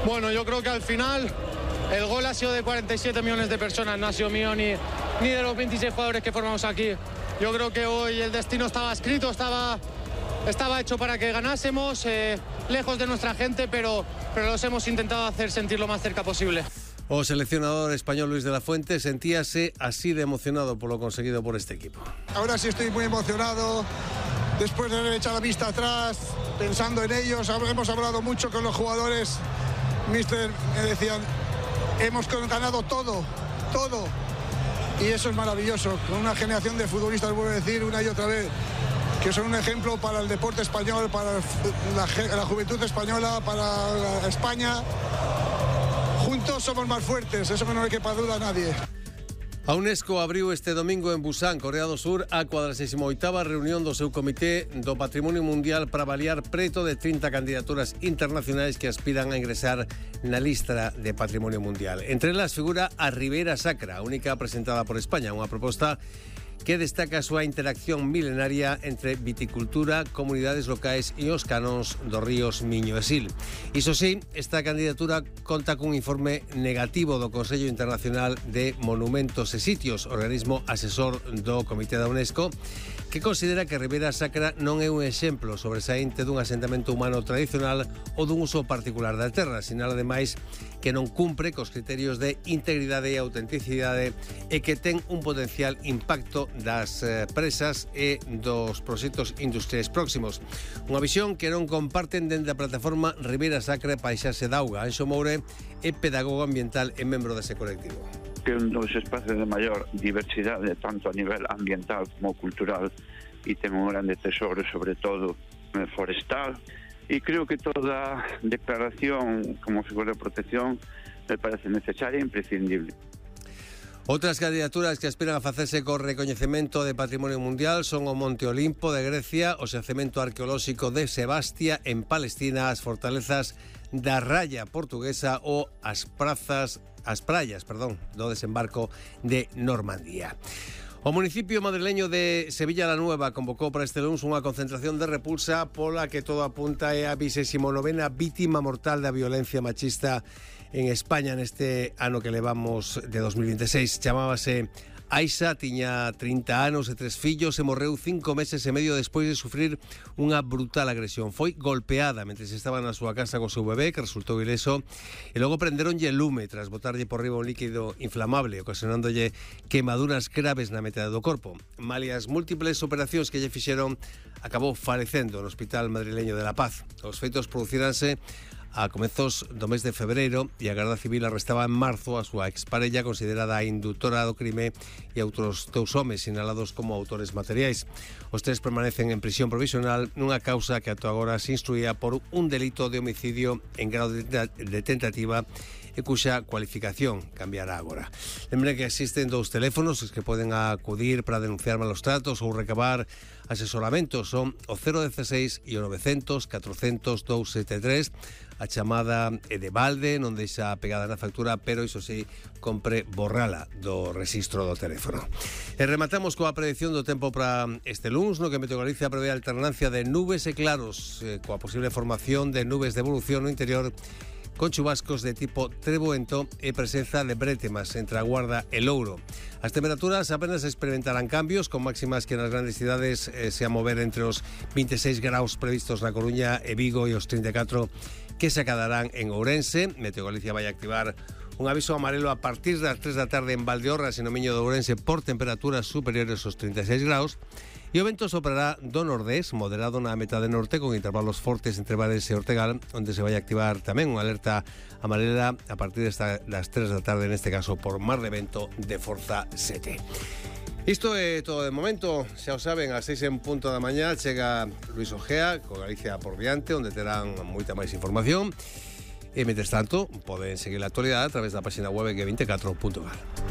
Bueno, yo creo que al final el gol ha sido de 47 millones de personas, no ha sido mío ni de los 26 jugadores que formamos aquí. Yo creo que hoy el destino estaba escrito, estaba hecho para que ganásemos, lejos de nuestra gente, pero los hemos intentado hacer sentir lo más cerca posible. O seleccionador español Luis de la Fuente sentíase así de emocionado por lo conseguido por este equipo. Ahora sí estoy muy emocionado, después de haber echado la vista atrás, pensando en ellos. Hemos hablado mucho con los jugadores. Mister, me decían, hemos ganado todo. Y eso es maravilloso, con una generación de futbolistas, vuelvo a decir una y otra vez, que son un ejemplo para el deporte español, para la juventud española, para España. Juntos somos más fuertes, eso que no le quepa duda a nadie. A UNESCO abriu este domingo en Busan, Corea do Sur, a 48ª reunión do seu Comité do Patrimonio Mundial para avaliar preto de 30 candidaturas internacionais que aspiran a ingresar na lista de Patrimonio Mundial. Entre elas figura a Ribeira Sacra, a única presentada por España, unha proposta que destaca a súa interacción milenaria entre viticultura, comunidades locais e os canóns dos ríos Miño e Sil. Iso sí, esta candidatura conta cun informe negativo do Consello Internacional de Monumentos e Sitios, organismo asesor do Comité da UNESCO, que considera que Ribeira Sacra non é un exemplo sobresaínte dun asentamento humano tradicional ou dun uso particular da terra, sinala ademais que non cumpre cos criterios de integridade e autenticidade e que ten un potencial impacto das presas e dos proxectos industriais próximos. Unha visión que non comparten dende a plataforma Ribeira Sacra e Paisaxe d'Auga. Anxo Moure é pedagogo ambiental e membro dese colectivo. Que é un dos espacios de maior diversidade, tanto a nivel ambiental como cultural, e ten un grande tesoro, sobre todo forestal, e creo que toda declaración como figura de protección me parece necesaria e imprescindible. Outras candidaturas que aspiran a facerse co recoñecemento de Patrimonio Mundial son o Monte Olimpo de Grecia, o xacemento arqueolóxico de Sebastia en Palestina, as fortalezas da Raya portuguesa ou as praias do desembarco de Normandía. O municipio madrileño de Sevilla la Nueva convocou para este lunes unha concentración de repulsa pola que todo apunta é a 29ª vítima mortal da violencia machista en España neste ano que levamos de 2026. Chamábase Aixa, tiña 30 anos e 3 fillos e morreu 5 meses e medio despois de sufrir unha brutal agresión. Foi golpeada mentre estaba na súa casa co seu bebé, que resultou ileso, e logo prenderonlle lume tras botarlle por riba un líquido inflamable, ocasionándolle quemaduras graves na metade do corpo. Malia as múltiples operacións que lle fixeron, acabou falecendo no Hospital Madrileño de La Paz. Os feitos producíranse a comezos do mes de febreiro e a Garda Civil arrestaba en marzo a súa exparella considerada a indutora do crime e outros 2 homes sinalados como autores materiais. Os 3 permanecen en prisión provisional nunha causa que ata agora se instruía por un delito de homicidio en grado de tentativa e cuxa cualificación cambiará agora. Lembre que existen 2 teléfonos que poden acudir para denunciar malos tratos ou recabar asesoramentos. Son o 016 e o 900 400 273. A chamada é de balde, non deixa pegada na factura, pero iso sí, compre borrala do rexistro do teléfono. E rematamos coa predicción do tempo para este lunes, no que Meteo Galicia prevé a alternancia de nubes e claros, coa posible formación de nubes de evolución no interior, con chubascos de tipo treboento e presenza de brétemas entre a Guarda e Louro. As temperaturas apenas experimentarán cambios, con máximas que nas grandes cidades se a mover entre os 26 graus previstos na Coruña e Vigo e os 34 que se acadarán en Ourense. Meteo Galicia vai activar un aviso amarelo a partir das 3 da tarde en Valdeorras e no Miño de Ourense por temperaturas superiores aos 36 graus. E o vento soprará do nordés, moderado na metade norte, con intervalos fortes entre Bares e Ortegal, onde se vai activar tamén unha alerta amarela a partir das 3 da tarde, neste caso por mar de vento de forza 7. Isto é todo de momento, xa o saben, ás 6 en punto da mañá chega Luis Ojea, con Galicia por diante, onde terán moita máis información. E, mentres tanto, poden seguir a actualidade a través da página web g24.gal.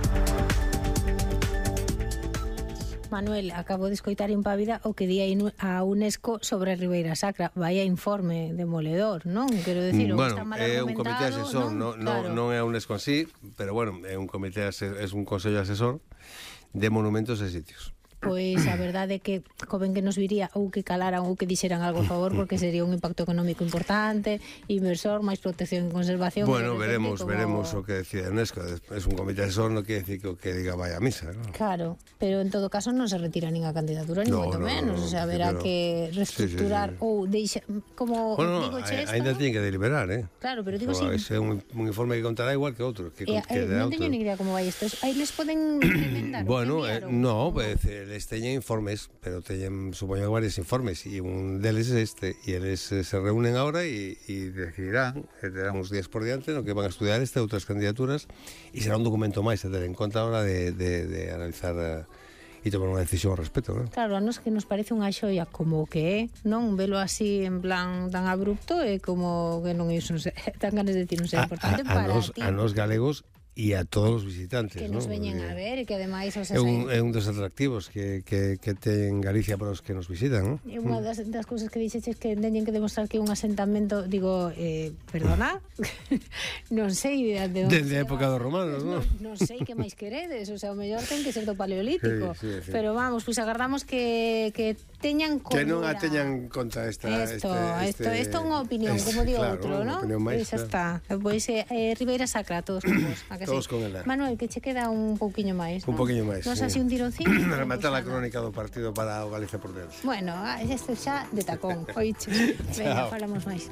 Manuel, acabo de escoitar en Pávida o que di a UNESCO sobre a Ribeira Sacra. Vaya informe demoledor, non? Quero decir, bueno, está mal é un comité asesor, claro. non é a UNESCO en sí, pero bueno, é un comité, é un consello asesor de monumentos e sitios. pois a verdade é que convén que nos viría ou que calaran ou que dixeran algo a favor, porque sería un impacto económico importante, inversor, máis protección e conservación. Bueno, veremos o que decide UNESCO. Es un comité asesor, no quiere decir que o que diga vaya a misa, ¿no? Claro, pero en todo caso non se retira nin a candidatura, ni moito menos, o sea, haberá que reestructurar ou deixa, como digo che esta, ainda tienen que deliberar, Claro, pero digo ese é un informe que contará igual que outro, que non teño ni idea como vai isto. Aí les poden recomendar. Bueno, no, les teñen informes, pero teñen, supoño, varios informes, e un deles é este, e eles se reúnen ahora e decidirán, terán uns días por diante no que van a estudiar esta e outras candidaturas, e será un documento máis a ter en conta a hora de analizar e tomar unha decisión ao respecto, non? Claro, a nos que nos parece unha xoia como que é, non velo así en plan tan abrupto e como que non é iso, tan ganas de decir non sei importante para ti. A nos galegos e a todos os visitantes, que nos veñen a ver e que ademais é un dos atractivos que ten Galicia para os que nos visitan, non? E unha das cousas que dixeches que teñen que demostrar que é un asentamento, digo, perdona, non sei desde a época dos romanos, non? Non sei que máis queredes, o sea, o mellor ten que ser do Paleolítico, sí. pero vamos, pois agardamos que teñan cordura. Que non a teñan conta isto é unha opinión, como digo outro, non? Pois xa está. Pois Ribeira Sacra, todos con vos. Todos con ela. Manuel, que che queda un pouquiño máis, un pouquiño máis. Nos así un tironcillo. Rematar a crónica do partido para o Galicia por dentro. Bueno, este xa de tacón. Oiches. Venga, falamos máis.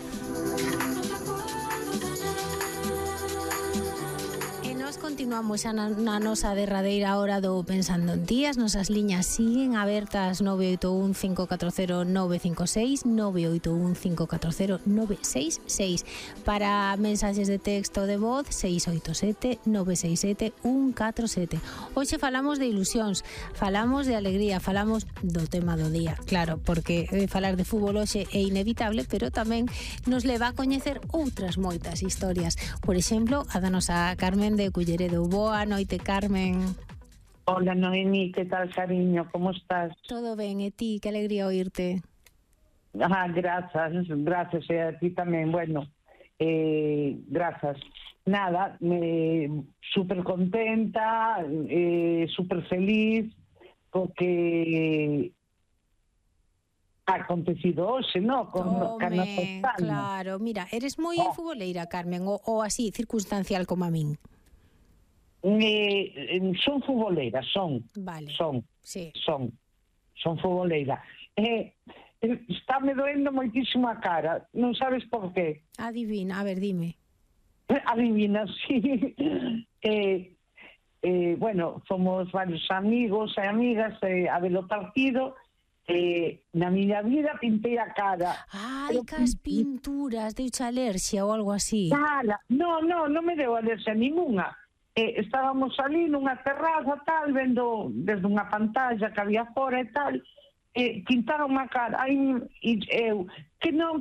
Continuamos xa na nosa derradeira hora do Pensando en Ti. As nosas liñas siguen abertas 981 540 956 981 540 966 para mensaxes de texto de voz 687 967 147. Hoxe falamos de ilusións, falamos de alegría, falamos do tema do día, claro, porque falar de fútbol hoxe é inevitable, pero tamén nos leva a coñecer outras moitas historias. Por exemplo, a da nosa Carmen de Culleredo. Boa noite, Carmen. Hola, Noemi, que tal, cariño? Como estás? Todo ben, e ti? Que alegría oírte. Gracias, e a ti tamén. Bueno, gracias. Nada, súper contenta, súper feliz, porque ha acontecido hoxe, ¿no? Claro, mira, eres moi futboleira, Carmen, ou así, circunstancial como a min? Son futboleira, vale. Son futboleira. Estáme doendo moitísimo a cara, non sabes por qué. Adivina, a ver, dime. Adivina, sí. Bueno, somos varios amigos e amigas a ver o partido. Na miña vida pintei a cara. Ai, cas pinturas, deuche alerxia ou algo así. Non me deu alerxia ninguna. Estábamos ali nunha terraza tal, vendo desde unha pantalla que había fora e tal, pintaron a cara, e eu, que non,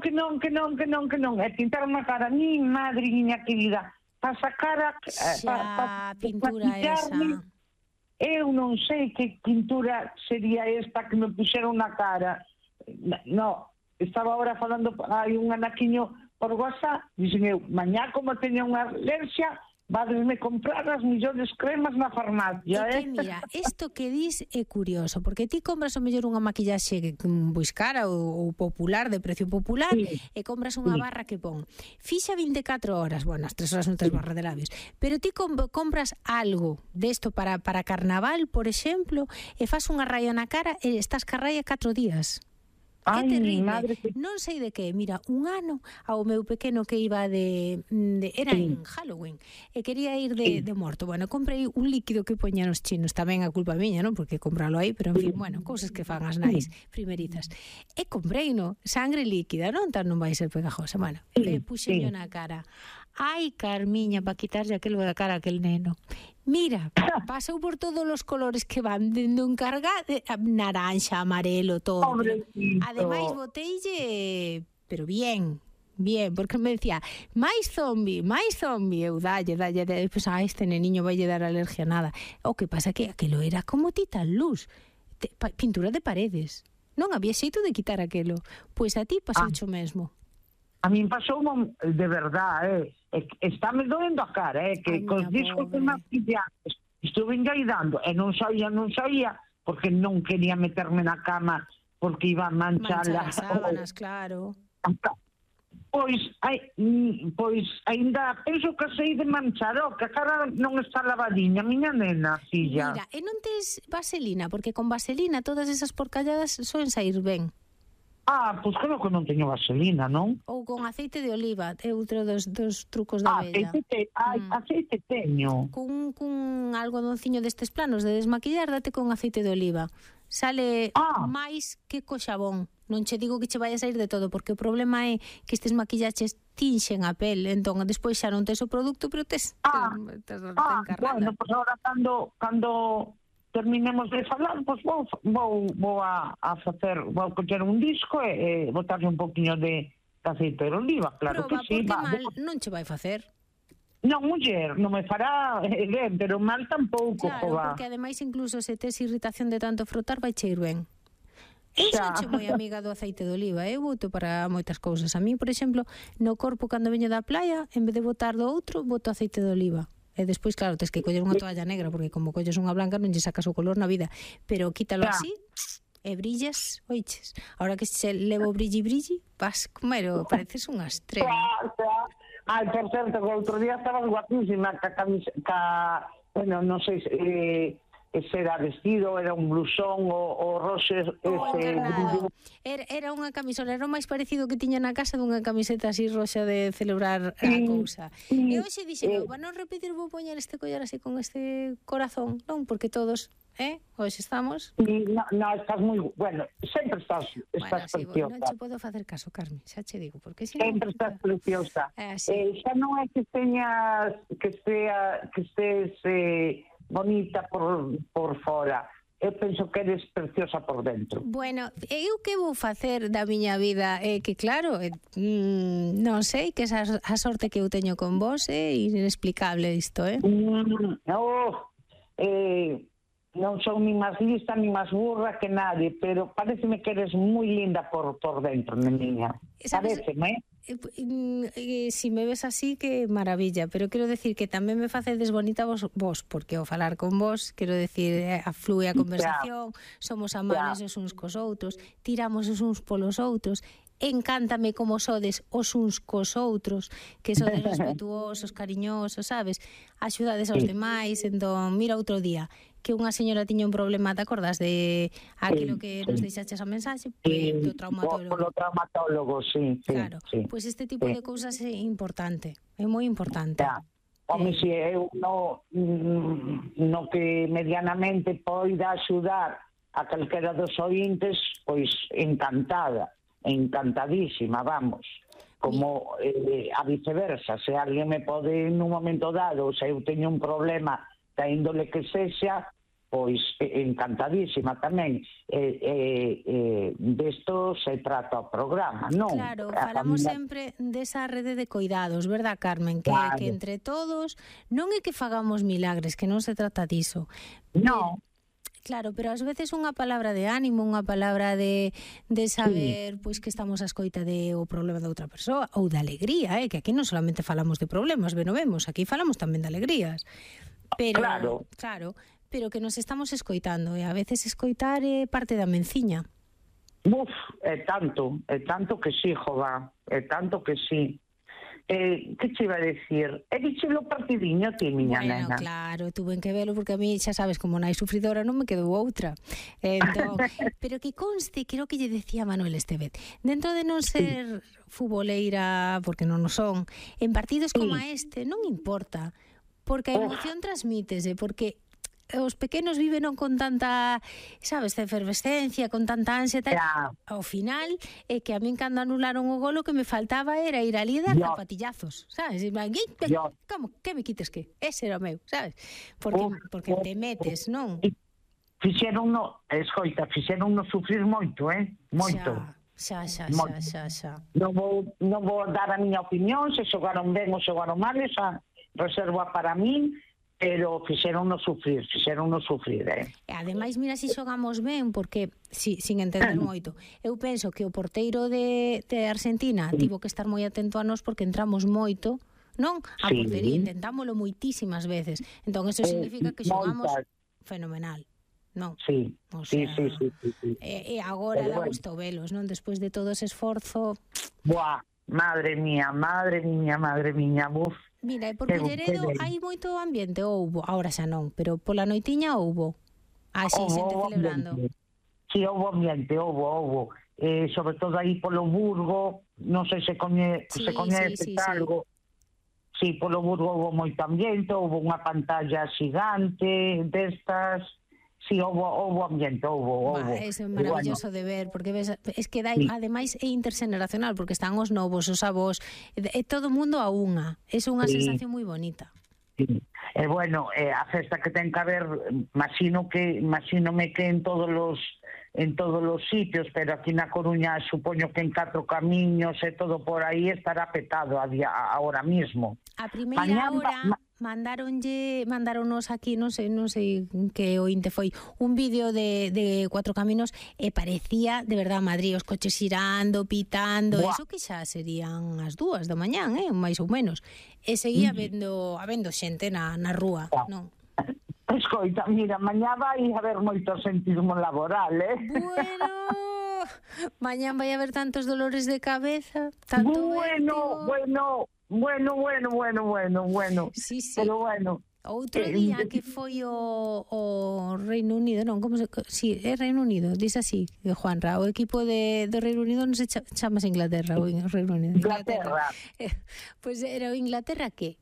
e pintaron a cara, mi madriña querida, pasa cara, xa, pintura esa. Eu non sei que pintura sería esta que me puxeron na cara. No, estaba ahora falando, hai un anaquiño por WhatsApp, dixen eu, mañá como teña unha alerxia, vadesme comprar as millores cremas na farmacia. Que mira, isto que dis é curioso, porque ti compras o mellor unha maquillaxe pois cara ou popular, de precio popular, e compras unha barra que pon fixa 24 horas, bueno, as 3 horas non tes barra de labios, pero ti compras algo desto para carnaval, por exemplo, e fas unha raya na cara e estás ca raya 4 días. É terrible, non sei de que. Mira, un ano ao meu pequeno que iba era en Halloween e quería ir de morto. Bueno, comprei un líquido que poñan os chinos, tamén a culpa miña, non? Porque compralo aí, pero en fin, bueno, cousas que fan as nais primerizas. E comprei, no, sangre líquida, non? Tan non vai ser pegajosa. Bueno, puxenlo na cara. Ai, Carmiña, para quitarlle aquelo da cara a aquel neno. Mira, pasou por todos os colores que van dendo encargado, naranja, amarelo, todo. Ademais, boteille, pero bien, porque me decía, máis zombie, eu dalle, pues a este neniño vai lle dar alergia a nada. O que pasa que aquelo era como titan luz, pintura de paredes, non había xeito de quitar aquelo. Pois a ti pasou o mesmo. A min pasou de verdade, estáme doendo a cara, que cos discos de maquillajes estuve engaidando, e non saía, porque non quería meterme na cama porque iba a manchar as sábanas, claro. Pois aínda penso que sei de manchar, que a cara non está lavadiña, miña nena, filla. Mira, e non tes vaselina, porque con vaselina todas esas porcalladas soen sair ben. Pois creo que non teño vaselina, non? Ou con aceite de oliva, é outro dos trucos da vella. Aceite teño. Cun algodonciño destes planos de desmaquillar, date con aceite de oliva. Sale máis que co xabón. Non che digo que che vaya a sair de todo, porque o problema é que estes maquillaches tinxen a pel, entón despois xa non tes o produto, pero tes bueno, pois agora cando terminemos de falar, pois vou a facer, vou coller un disco e botarle un poquinho de aceite de oliva, claro. Proba, que sí. Porque mal non che vai facer. Non, muller, non me fará ben, pero mal tampouco, claro, porque ademais incluso se tes irritación de tanto frotar, vai che ir ben. Eu sou moi amiga do aceite de oliva, eu boto para moitas cousas. A mí, por exemplo, no corpo cando veño da playa, en vez de botar do outro, boto aceite de oliva. E despois, claro, tes que coller unha toalla negra, porque como colles unha blanca non lle sacas o color na vida. Pero quítalo así, e brillas, oiches. Ahora que se levo brilli, vas comero, pareces unha estrela. Por certo, que outro día estabas guapísima, bueno, non sei se era vestido, era un blusón o roxe era unha camisola, era o máis parecido que tiña na casa dunha camiseta así roxa de celebrar a cousa. E hoxe dixen, para non repetir vou poñer este collar así con este corazón, non? Porque todos, hoxe estamos... No, estás moi... Bueno, sempre estás preciosa. Non che podo facer caso, Carmen, xa che digo, porque si sempre estás preciosa. Xa non é que teñas que estés bonita por fora. Eu penso que eres preciosa por dentro. Bueno, eu que vou facer da miña vida? Que claro, non sei, que a sorte que eu teño con vos é inexplicable isto, non son ni máis lista ni máis burra que nadie, pero pareceme que eres moi linda por dentro, niña. Pareceme, si me ves así, que maravilla, pero quero decir que tamén me facedes bonita vos, porque ao falar con vos, quero decir, aflúe a conversación, somos amables os uns cos outros, tiramos os uns polos outros, encántame como sodes os uns cos outros, que sodes respetuosos, cariñosos, sabes? Axudades aos demais. Entón, mira, outro día que unha señora tiña un problema, te acordas de aquilo que nos deixaches a mensaxe? Do traumatólogo. Polo traumatólogo, sí. Claro, pois este tipo de cousas é importante, é moi importante. Home, se eu no que medianamente poida axudar a calquera dos ointes, pois encantadísima, vamos. Como a viceversa, se alguén me pode nun momento dado, se eu teño un problema da índole que sexa, pois encantadísima tamén. Desto se trata o programa, non? Claro, falamos sempre desa rede de cuidados, verdad, Carmen? Que entre todos non é que fagamos milagres, que non se trata diso. Non. Claro, pero ás veces unha palabra de ánimo, unha palabra de saber pois que estamos a escoita de o problema de outra persoa, ou de alegría, que aquí non solamente falamos de problemas, ben o vemos, aquí falamos tamén de alegrías. Pero, claro, pero que nos estamos escoitando, e a veces escoitar é parte da menciña. É tanto que sí, jova, é tanto que sí. Que che iba a decir? E dichelo partidiño ti, miña nena. Bueno, claro, tuve que velo porque a mí, xa sabes, como nai sufridora non me quedou outra. Entón, pero que conste, creo que lle decía Manuel Estevez, dentro de non ser futboleira, porque non o son, en partidos como este non importa, porque a emoción transmítese, porque os pequenos viven con tanta, sabes, efervescencia, con tanta ansia, tal. Ao final é que a min cando anularon o golo, que me faltaba era ir ali e dar zapatillazos, sabes? Como, que me quites que? Ese era o meu, sabes? Porque te metes, non? Fixeronno sufrir moito, moito. Xa. Non vou dar a miña opinión, se xogaron ben ou xogaron mal, esa reserva para min, pero fixeronnos sufrir, E ademais, mira, se xogamos ben, porque, sin entender moito, eu penso que o porteiro de Argentina tivo que estar moi atento a nós, porque entramos moito, non? A portería, intentámoslo moitísimas veces. Entón, eso significa que xogamos fenomenal. non? Sí, O sí, sea, sí. E agora Pero dá bueno. gusto velos, non? Despois de todo ese esforzo. Buah, madre miña, buf. Mira, e por Que Culleredo ben. hai moito ambiente, houbo, agora xa non, pero pola noitiña houbo. Así, xente celebrando. Sí, houve ambiente, houve. Sobre todo aí polo Burgo, non sei se Sí, coñece sí. algo. Sí, polo Burgo houve moito ambiente, houve unha pantalla xigante destas. Sí, houve ambiente, houve. Eso é maravilloso de ver, porque ves, es que dai, ademais é interxeneracional, porque están os novos, os avós, e todo o mundo a unha. É unha sensación moi bonita. Sí. E bueno, a festa que ten que haber, imagínome que en todos os sitios, pero aquí na Coruña supoño que en 4 camiños e todo por aí estará petado ahora mismo. A primeira hora mandaronos aquí, non sei que ointe foi, un vídeo de 4 caminos e parecía de verdad Madrid, os coches xirando, pitando, eso que xa serían as 2 da mañán, máis ou menos. E seguía habendo xente na rúa, non? Escoita, mira, mañá vai haber moito absentismo laboral, Bueno, mañán vai haber tantos dolores de cabeza, tanto Bueno. Sí. Pero bueno. Outro día que foi o Reino Unido, non, como se... Sí, é Reino Unido, dice así, Juanra, o equipo do Reino Unido non se chamase Inglaterra, o Reino Unido. Inglaterra. Pois era o Inglaterra que?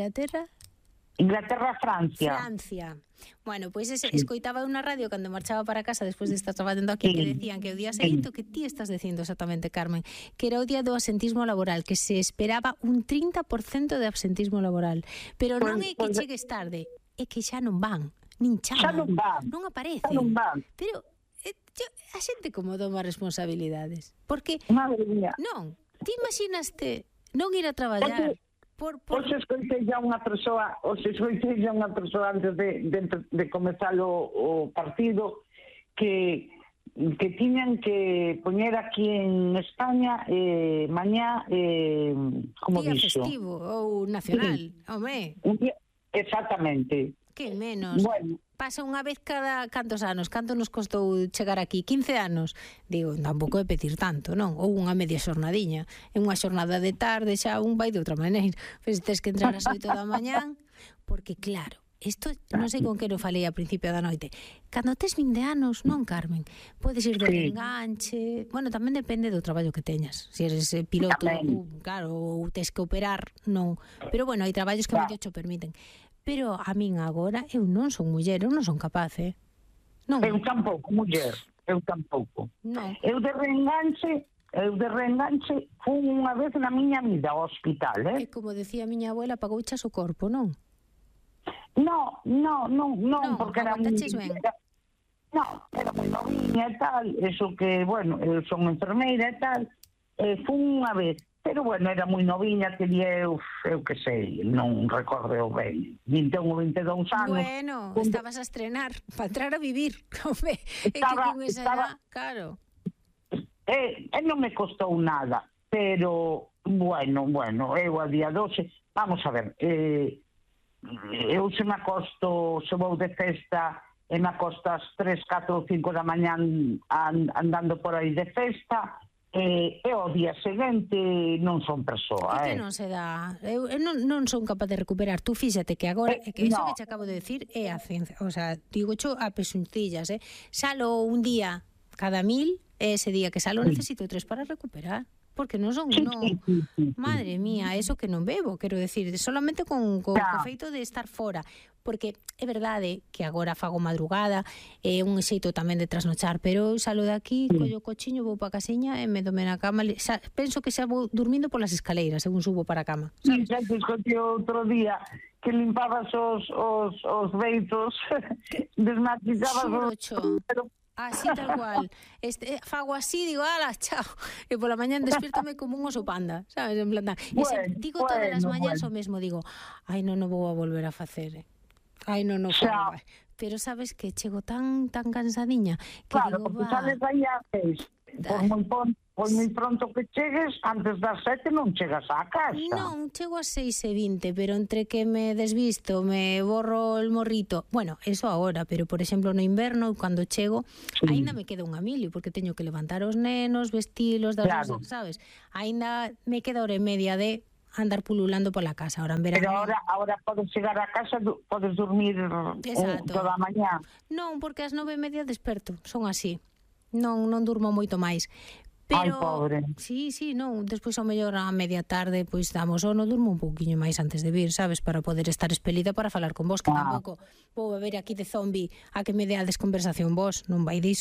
Francia. Bueno, pois escoitaba unha radio cando marchaba para casa despois de estar traballando aquí que decían que o día seguinte, que ti estás dicindo exactamente, Carmen, que era o día do absentismo laboral, que se esperaba un 30% de absentismo laboral, pero non é que chegues tarde, é que xa non van, nin chaman, non aparecen. Pero a xente como toma responsabilidades, porque madre mía. Non, ti imaginaste non ir a traballar. Hoxe escoitei a unha persoa antes de comezar o partido que tiñan que poñer aquí en España mañá como día dixo? Festivo ou nacional, home. Exactamente. Que menos. Bueno. Pasa unha vez cada cantos anos. Canto nos costou chegar aquí? 15 anos. Digo, tampouco é pedir tanto, non? Ou unha media xornadiña. En unha xornada de tarde xa un vai de outra maneira. Pois tes que entrar ás 8 da mañán, porque claro, isto non sei con que non falei a principio da noite. Cando tes 20 anos, non, Carmen? Podes ir de reenganche. Bueno, tamén depende do traballo que teñas. Se eres piloto, claro, ou tes que operar, non. Pero bueno, hai traballos que mellor cho permiten. Pero a min agora, eu non son muller, eu non son capaz, Non. Eu tampouco, muller, eu tampouco. Non. Eu de reenganche fui unha vez na miña vida ao hospital, E como decía a miña abuela, pagouchas o corpo, non? Non, porque era moi... era moi noviña e tal, eso que, bueno, eu son enfermeira e tal, fui unha vez. Pero bueno, era moi noviña, tería eu que sei, non recordo ben, 21 ou 22 anos. Bueno, estabas a estrenar, para entrar a vivir. Home, estaba, que con esa edad, claro. Non me costou nada, pero bueno, eu a día 12, vamos a ver, eu se vou de festa, e me acosto ás 3, 4 ou 5 da mañán andando por aí de festa, e o día seguinte non son persoa. Que non se dá. Eu non son capaz de recuperar. Tú fíxate que agora, que iso que te acabo de decir é a ciencia, o sea, digo cho a pesuncillas, Salo un día cada 1000, ese día que salo necesito 3 para recuperar. Porque non son, madre mía, eso que non bebo, quero decir, solamente con o feito de estar fora. Porque é verdade que agora fago madrugada, é un xeito tamén de trasnochar, pero eu salo de aquí, collo o cochiño, vou pa casiña e me dome na cama, penso que xa vou dormindo polas escaleiras, según subo para a cama. Sí, xa te escoitei outro día que limpabas os beitos, desmaquillabas os... Así tal cual. Fago así, digo, ala, chao. E pola mañán despiértome como un oso panda, sabes? En plan, digo todas as mañás o mesmo, digo, ai, non vou a volver a facer, Ai, non fago. Pero sabes que chego tan cansadiña que claro, digo, porque sabes aí a vez, Pois moi pronto que chegues, antes das 7 non chegas á casa. Non, chego a 6:20, pero entre que me desvisto, me borro el morrito, bueno, eso agora, pero por exemplo no inverno, cando chego, aínda me queda un amilio, porque teño que levantar os nenos, vestilos, Claro. sabes? Aínda me queda hora e media de andar pululando pola casa, ahora en verano. Pero ahora podes chegar a casa, podes dormir Exacto. toda a mañá. Non, porque ás 9:30 desperto, son así. Non durmo moito máis. Pero, Ai, pobre. Sí, non, despois ao mellor a media tarde pois damos sono, durmo un pouquiño máis antes de vir, sabes, para poder estar espelida para falar con vos, que tampouco vou beber aquí de zombi a que me deades conversación vos, non vai diso.